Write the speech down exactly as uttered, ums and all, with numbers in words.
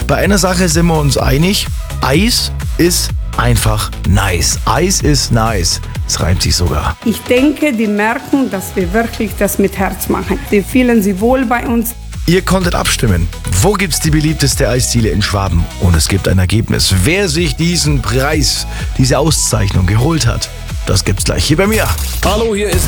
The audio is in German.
Bei einer Sache sind wir uns einig. Eis ist einfach nice. Eis ist nice. Es reimt sich sogar. Ich denke, die merken, dass wir wirklich das mit Herz machen. Die fühlen sich wohl bei uns. Ihr konntet abstimmen. Wo gibt's die beliebteste Eisdiele in Schwaben? Und es gibt ein Ergebnis. Wer sich diesen Preis, diese Auszeichnung geholt hat, das gibt's gleich hier bei mir. Hallo, hier ist